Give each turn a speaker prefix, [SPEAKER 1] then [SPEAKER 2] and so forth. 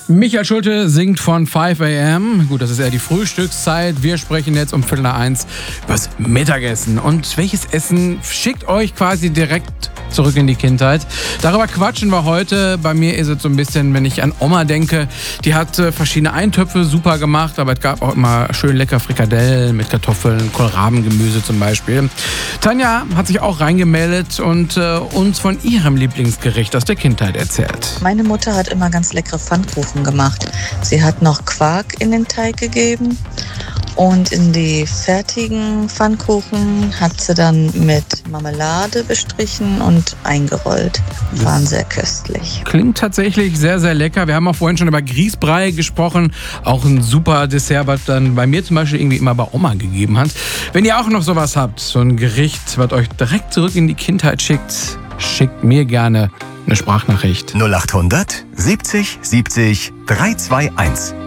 [SPEAKER 1] Michael Schulte singt von 5 a.m. Gut, das ist eher die Frühstückszeit. Wir sprechen jetzt um 12:45 übers Mittagessen. Und welches Essen schickt euch quasi direkt zurück in die Kindheit? Darüber quatschen wir heute. Bei mir ist es so ein bisschen, wenn ich an Oma denke, die hat verschiedene Eintöpfe super gemacht, aber es gab auch immer schön lecker Frikadellen mit Kartoffeln, Kohlrabengemüse zum Beispiel. Tanja hat sich auch reingemeldet und uns von ihrem Lieblingsgericht aus der Kindheit erzählt.
[SPEAKER 2] Meine Mutter hat immer ganz leckere Pfannkuchen gemacht. Sie hat noch Quark in den Teig gegeben und in die fertigen Pfannkuchen hat sie dann mit Marmelade bestrichen und eingerollt. Waren sehr köstlich.
[SPEAKER 1] Klingt tatsächlich sehr, sehr lecker. Wir haben auch vorhin schon über Grießbrei gesprochen. Auch ein super Dessert, was dann bei mir zum Beispiel irgendwie immer bei Oma gegeben hat. Wenn ihr auch noch sowas habt, so ein Gericht, was euch direkt zurück in die Kindheit schickt, schickt mir gerne eine Sprachnachricht.
[SPEAKER 3] 0800 70 70 321.